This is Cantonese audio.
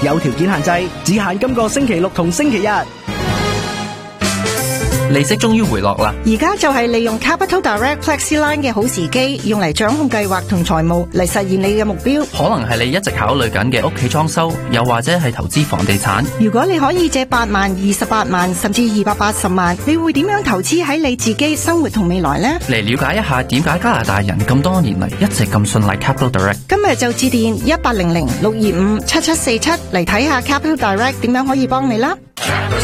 有條件限制，只限今個星期六同星期日。 利息終於回落啦！ 而家就係利用 Capital Direct FlexiLine 嘅好時機，用嚟掌控計劃同財務，嚟實現你嘅目標。 可能係你一直考慮緊嘅屋企裝修，又或者係投資房地產。 如果你可以借8萬、28萬甚至280萬，你會點樣投資喺你自己生活同未來呢？ 嚟了解一下點解加拿大人咁多年嚟一直咁信賴 Capital Direct。 今日就致電1800-625-7747嚟睇下 Capital Direct 點樣可以幫你啦。